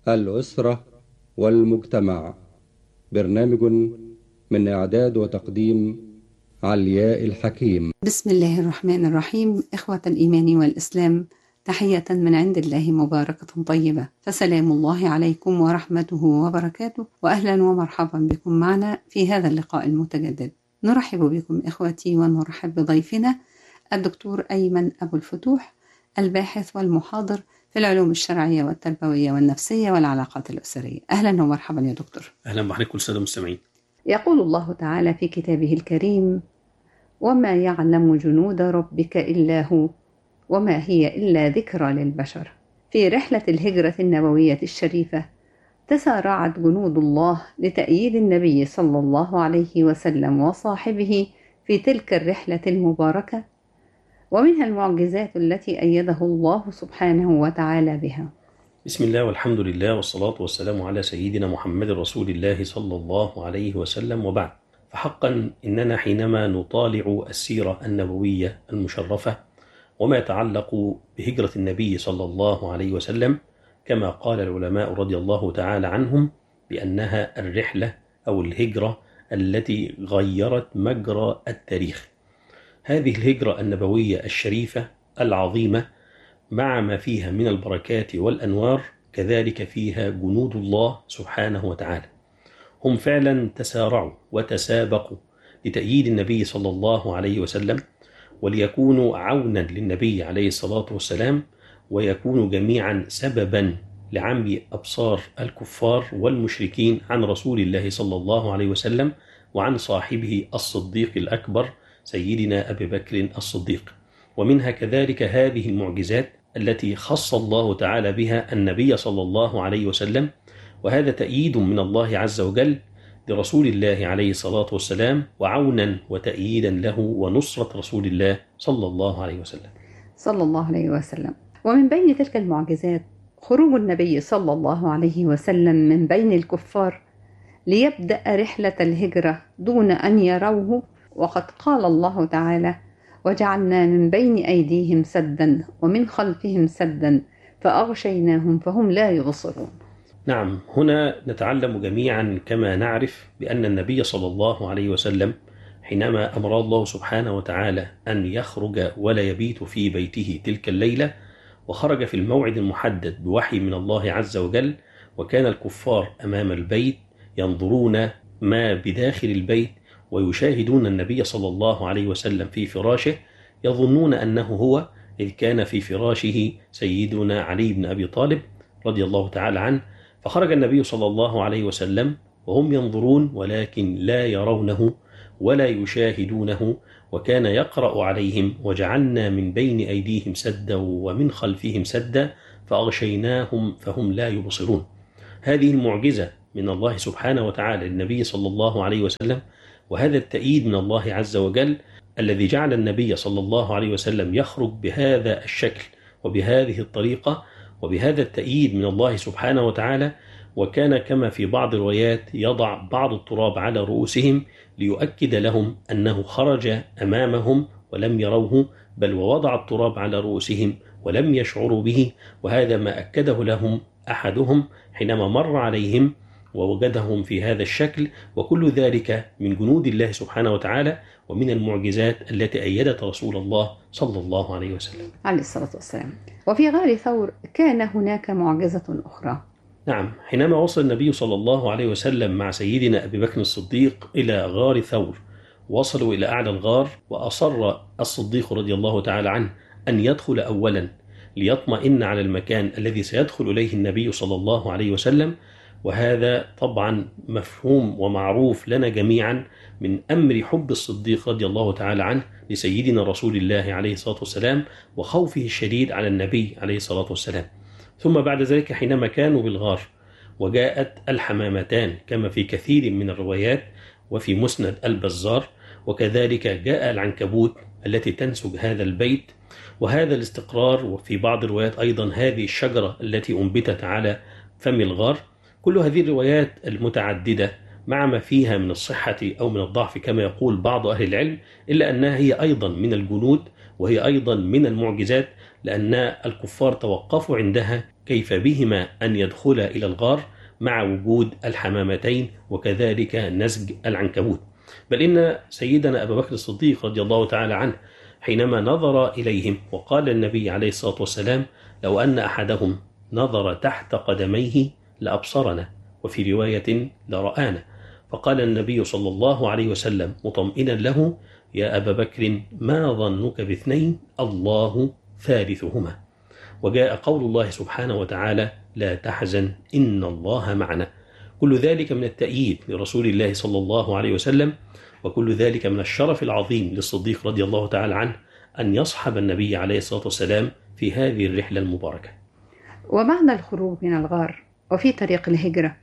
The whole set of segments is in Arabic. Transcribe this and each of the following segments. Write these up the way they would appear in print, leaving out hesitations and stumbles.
الأسرة والمجتمع. برنامج من إعداد وتقديم علياء الحكيم. بسم الله الرحمن الرحيم. إخوة الإيمان والإسلام، تحية من عند الله مباركة طيبة، فسلام الله عليكم ورحمته وبركاته، وأهلا ومرحبا بكم معنا في هذا اللقاء المتجدد. نرحب بكم إخوتي ونرحب بضيفنا الدكتور أيمن أبو الفتوح، الباحث والمحاضر في العلوم الشرعية والتربوية والنفسية والعلاقات الأسرية. أهلا ومرحبا يا دكتور. أهلا بحضرتك كل سنة المستمعين. يقول الله تعالى في كتابه الكريم: وما يعلم جنود ربك إلا هو وما هي إلا ذكرى للبشر. في رحلة الهجرة النبوية الشريفة تسارعت جنود الله لتأييد النبي صلى الله عليه وسلم وصاحبه في تلك الرحلة المباركة، ومنها المعجزات التي أيده الله سبحانه وتعالى بها. بسم الله والحمد لله والصلاة والسلام على سيدنا محمد رسول الله صلى الله عليه وسلم، وبعد. فحقا إننا حينما نطالع السيرة النبوية المشرفة وما يتعلق بهجرة النبي صلى الله عليه وسلم، كما قال العلماء رضي الله تعالى عنهم بأنها الرحلة أو الهجرة التي غيرت مجرى التاريخ. هذه الهجرة النبوية الشريفة العظيمة مع ما فيها من البركات والأنوار، كذلك فيها جنود الله سبحانه وتعالى. هم فعلا تسارعوا وتسابقوا لتأييد النبي صلى الله عليه وسلم، وليكونوا عونا للنبي عليه الصلاة والسلام، ويكونوا جميعا سببا لعمي أبصار الكفار والمشركين عن رسول الله صلى الله عليه وسلم وعن صاحبه الصديق الأكبر سيدنا أبي بكر الصديق. ومنها كذلك هذه المعجزات التي خص الله تعالى بها النبي صلى الله عليه وسلم، وهذا تأييد من الله عز وجل لرسول الله عليه الصلاة والسلام، وعونا وتأييدا له ونصرة رسول الله صلى الله عليه وسلم صلى الله عليه وسلم. ومن بين تلك المعجزات خروج النبي صلى الله عليه وسلم من بين الكفار ليبدأ رحلة الهجرة دون أن يروه، وقد قال الله تعالى: وجعلنا من بين أيديهم سدا ومن خلفهم سدا فأغشيناهم فهم لا يبصرون. نعم، هنا نتعلم جميعا كما نعرف بأن النبي صلى الله عليه وسلم حينما أمر الله سبحانه وتعالى أن يخرج ولا يبيت في بيته تلك الليلة، وخرج في الموعد المحدد بوحي من الله عز وجل، وكان الكفار أمام البيت ينظرون ما بداخل البيت ويشاهدون النبي صلى الله عليه وسلم في فراشه، يظنون أنه هو، إذ كان في فراشه سيدنا علي بن أبي طالب رضي الله تعالى عنه. فخرج النبي صلى الله عليه وسلم وهم ينظرون ولكن لا يرونه ولا يشاهدونه، وكان يقرأ عليهم: وجعلنا من بين أيديهم سدا ومن خلفهم سدا فأغشيناهم فهم لا يبصرون. هذه المعجزة من الله سبحانه وتعالى للنبي صلى الله عليه وسلم، وهذا التأييد من الله عز وجل الذي جعل النبي صلى الله عليه وسلم يخرج بهذا الشكل وبهذه الطريقة وبهذا التأييد من الله سبحانه وتعالى. وكان كما في بعض الروايات يضع بعض التراب على رؤوسهم ليؤكد لهم أنه خرج أمامهم ولم يروه، بل ووضع التراب على رؤوسهم ولم يشعروا به. وهذا ما أكده لهم أحدهم حينما مر عليهم ووجدهم في هذا الشكل. وكل ذلك من جنود الله سبحانه وتعالى ومن المعجزات التي أيدت رسول الله صلى الله عليه وسلم عليه الصلاة والسلام. وفي غار ثور كان هناك معجزة أخرى. نعم، حينما وصل النبي صلى الله عليه وسلم مع سيدنا أبي بكر الصديق إلى غار ثور، وصلوا إلى أعلى الغار، وأصر الصديق رضي الله تعالى عنه أن يدخل أولا ليطمئن على المكان الذي سيدخل إليه النبي صلى الله عليه وسلم. وهذا طبعا مفهوم ومعروف لنا جميعا من أمر حب الصديق رضي الله تعالى عنه لسيدنا رسول الله عليه الصلاة والسلام، وخوفه الشديد على النبي عليه الصلاة والسلام. ثم بعد ذلك حينما كانوا بالغار وجاءت الحمامتان كما في كثير من الروايات وفي مسند البزار، وكذلك جاء العنكبوت التي تنسج هذا البيت وهذا الاستقرار، وفي بعض الروايات أيضا هذه الشجرة التي أنبتت على فم الغار. كل هذه الروايات المتعددة مع ما فيها من الصحة أو من الضعف كما يقول بعض أهل العلم، إلا أنها هي أيضا من الجنود وهي أيضا من المعجزات، لأن الكفار توقفوا عندها كيف بهما أن يدخلا إلى الغار مع وجود الحمامتين وكذلك نسج العنكبوت. بل إن سيدنا أبا بكر الصديق رضي الله تعالى عنه حينما نظر إليهم وقال النبي عليه الصلاة والسلام: لو أن أحدهم نظر تحت قدميه لأبصرنا، وفي رواية لرآنا. فقال النبي صلى الله عليه وسلم مطمئنا له: يا أبا بكر ما ظنك باثنين الله ثالثهما. وجاء قول الله سبحانه وتعالى: لا تحزن إن الله معنا. كل ذلك من التأييد لرسول الله صلى الله عليه وسلم، وكل ذلك من الشرف العظيم للصديق رضي الله تعالى عنه أن يصحب النبي عليه الصلاة والسلام في هذه الرحلة المباركة. وبعد الخروج من الغار وفي طريق الهجرة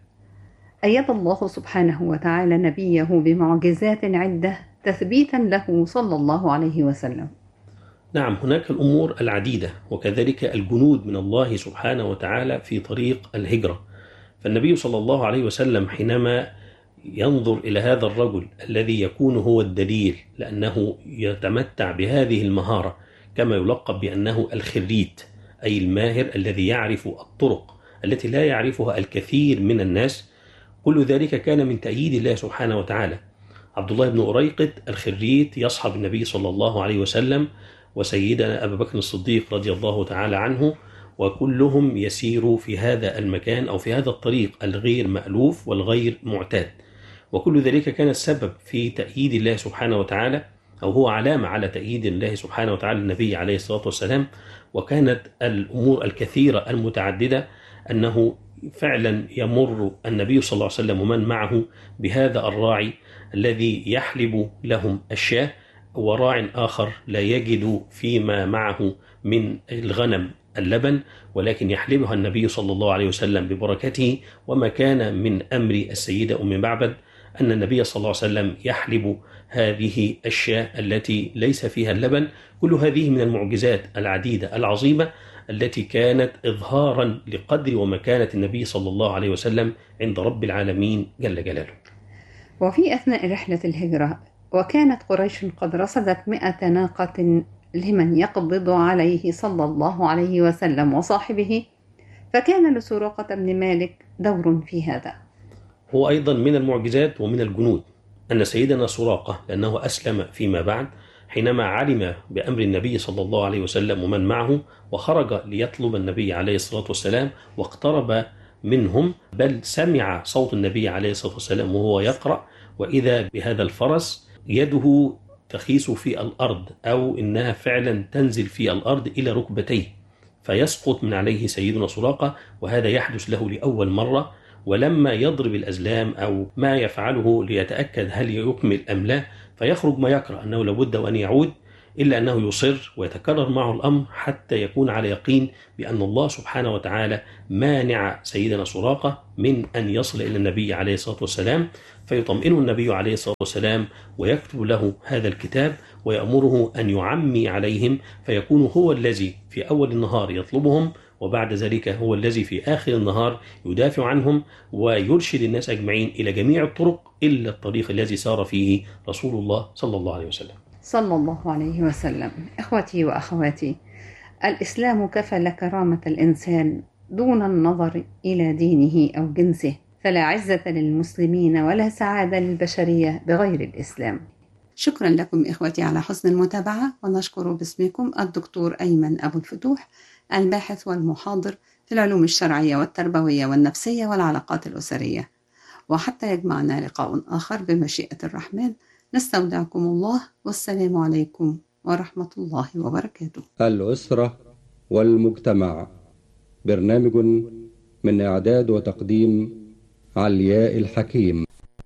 أيد الله سبحانه وتعالى نبيه بمعجزات عدة تثبيتا له صلى الله عليه وسلم. نعم، هناك الأمور العديدة وكذلك الجنود من الله سبحانه وتعالى في طريق الهجرة. فالنبي صلى الله عليه وسلم حينما ينظر إلى هذا الرجل الذي يكون هو الدليل، لأنه يتمتع بهذه المهارة كما يلقب بأنه الخريت، أي الماهر الذي يعرف الطرق التي لا يعرفها الكثير من الناس. كل ذلك كان من تأييد الله سبحانه وتعالى. عبد الله بن أريقط الخريت يصحب النبي صلى الله عليه وسلم وسيدنا أبا بكر الصديق رضي الله تعالى عنه، وكلهم يسيروا في هذا المكان أو في هذا الطريق الغير مألوف والغير معتاد. وكل ذلك كان السبب في تأييد الله سبحانه وتعالى، أو هو علامة على تأييد الله سبحانه وتعالى النبي عليه الصلاة والسلام. وكانت الأمور الكثيرة المتعددة أنه فعلا يمر النبي صلى الله عليه وسلم ومن معه بهذا الراعي الذي يحلب لهم الشاة، وراع آخر لا يجد فيما معه من الغنم اللبن، ولكن يحلبها النبي صلى الله عليه وسلم ببركته. وما كان من أمر السيدة أم معبد أن النبي صلى الله عليه وسلم يحلب هذه الشاة التي ليس فيها اللبن. كل هذه من المعجزات العديدة العظيمة التي كانت إظهارا لقدر ومكانة النبي صلى الله عليه وسلم عند رب العالمين جل جلاله. وفي أثناء رحلة الهجرة وكانت قريش قد رصدت 100 ناقة لمن يقبض عليه صلى الله عليه وسلم وصاحبه، فكان لسراقة بن مالك دور في هذا. هو أيضا من المعجزات ومن الجنود أن سيدنا سراقة لأنه أسلم فيما بعد حينما علم بأمر النبي صلى الله عليه وسلم ومن معه، وخرج ليطلب النبي عليه الصلاة والسلام واقترب منهم، بل سمع صوت النبي عليه الصلاة والسلام وهو يقرأ، وإذا بهذا الفرس يده تخيس في الأرض أو إنها فعلا تنزل في الأرض إلى ركبتيه، فيسقط من عليه سيدنا سراقة، وهذا يحدث له لأول مرة. ولما يضرب الأزلام أو ما يفعله ليتأكد هل يكمل أم لا، فيخرج ما يقرأ أنه لابد أن يعود، إلا أنه يصر ويتكرر معه الأمر حتى يكون على يقين بأن الله سبحانه وتعالى مانع سيدنا سراقة من أن يصل إلى النبي عليه الصلاة والسلام، فيطمئنه النبي عليه الصلاة والسلام ويكتب له هذا الكتاب ويأمره أن يعمي عليهم، فيكون هو الذي في أول النهار يطلبهم، وبعد ذلك هو الذي في آخر النهار يدافع عنهم ويرشد الناس أجمعين إلى جميع الطرق إلا الطريق الذي سار فيه رسول الله صلى الله عليه وسلم صلى الله عليه وسلم. إخوتي وأخواتي، الإسلام كفل كرامة الإنسان دون النظر إلى دينه أو جنسه، فلا عزة للمسلمين ولا سعادة للبشرية بغير الإسلام. شكرا لكم إخوتي على حسن المتابعة، ونشكر باسمكم الدكتور أيمن أبو الفتوح، الباحث والمحاضر في العلوم الشرعية والتربوية والنفسية والعلاقات الأسرية. وحتى يجمعنا لقاء آخر بمشيئة الرحمن، نستودعكم الله، والسلام عليكم ورحمة الله وبركاته. الأسرة والمجتمع، برنامج من إعداد وتقديم علياء الحكيم.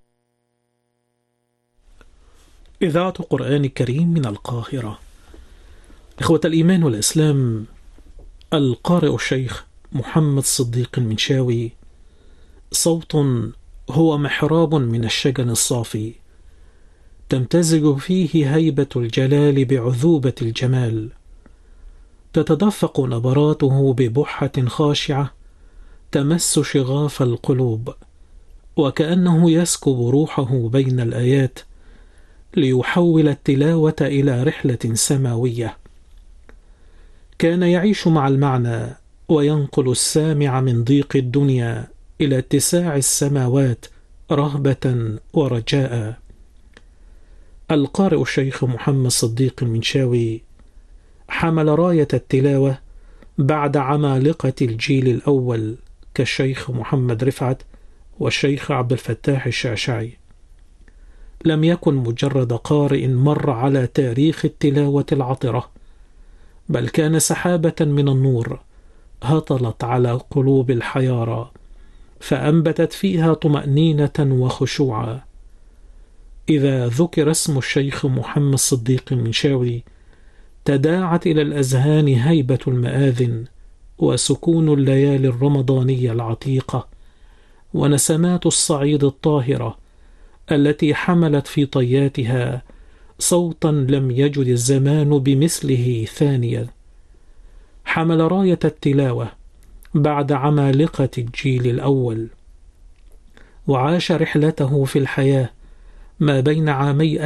إذاعة قرآن كريم من القاهرة. إخوة الإيمان والإسلام، القارئ الشيخ محمد صديق المنشاوي، صوت هو محراب من الشجن الصافي، تمتزج فيه هيبة الجلال بعذوبة الجمال، تتدفق نبراته ببحة خاشعة تمس شغاف القلوب، وكأنه يسكب روحه بين الآيات ليحول التلاوة إلى رحلة سماوية. كان يعيش مع المعنى وينقل السامع من ضيق الدنيا إلى اتساع السماوات رهبة ورجاء. القارئ الشيخ محمد صديق المنشاوي حمل راية التلاوة بعد عمالقة الجيل الأول كالشيخ محمد رفعت والشيخ عبد الفتاح الشعشعي. لم يكن مجرد قارئ مر على تاريخ التلاوة العطرة، بل كان سحابة من النور هطلت على قلوب الحيارى فأنبتت فيها طمأنينة وخشوعا. إذا ذكر اسم الشيخ محمد صديق المنشاوي تداعت إلى الأذهان هيبة المآذن وسكون الليالي الرمضانية العتيقة ونسمات الصعيد الطاهرة التي حملت في طياتها صوتا لم يجد الزمان بمثله ثانيا. حمل راية التلاوة بعد عمالقة الجيل الأول، وعاش رحلته في الحياة ما بين عامي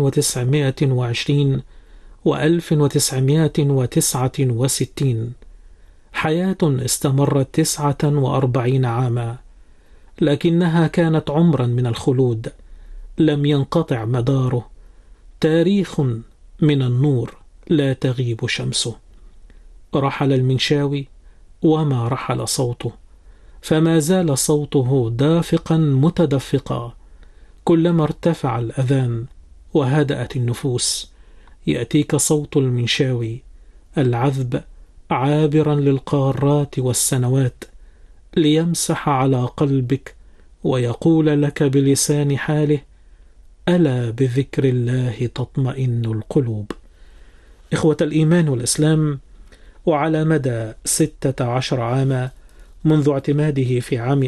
1920 و1969، حياة استمرت 49 عاما، لكنها كانت عمرا من الخلود لم ينقطع مداره، تاريخ من النور لا تغيب شمسه. رحل المنشاوي وما رحل صوته، فما زال صوته دافقا متدفقا. كلما ارتفع الأذان وهدأت النفوس يأتيك صوت المنشاوي العذب عابرا للقارات والسنوات ليمسح على قلبك ويقول لك بلسان حاله: ألا بذكر الله تطمئن القلوب. إخوة الإيمان والإسلام، وعلى مدى 16 عاما منذ اعتماده في عام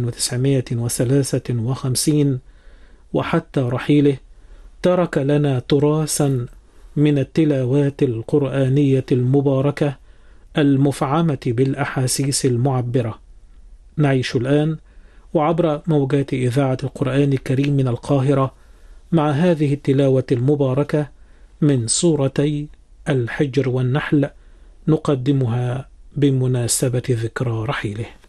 1953 وحتى رحيله ترك لنا تراثا من التلاوات القرآنية المباركة المفعمة بالأحاسيس المعبرة. نعيش الآن وعبر موجات إذاعة القرآن الكريم من القاهرة مع هذه التلاوة المباركة من سورتي الحجر والنحل، نقدمها بمناسبة ذكرى رحيله.